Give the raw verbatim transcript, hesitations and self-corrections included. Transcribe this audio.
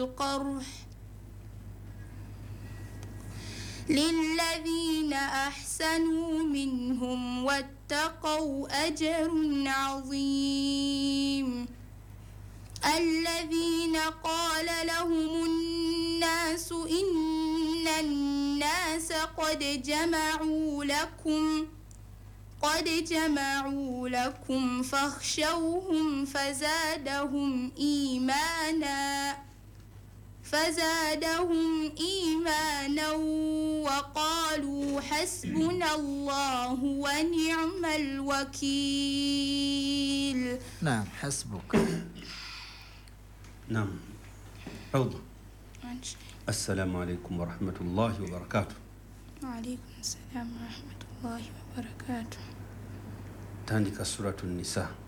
القرح للذين أحسنوا منهم واتقوا أجر عظيم الذين قال لهم الناس إن الناس قد جمعوا لكم قد جمعوا لكم فاخشوهم فزادهم إيمانا فزادهم إيمانا وقالوا حسبنا الله ونعم الوكيل. نعم حسبك. نعم روضة. السلام عليكم ورحمة الله وبركاته. وعليكم السلام ورحمة الله وبركاته. تandika سورة النساء